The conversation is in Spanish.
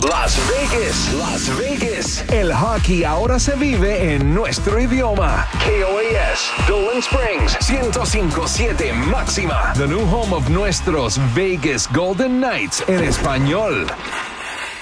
Las Vegas, Las Vegas. El hockey ahora se vive en nuestro idioma. KOAS, Dolan Springs, 105.7 máxima. The new home of nuestros Vegas Golden Knights en español.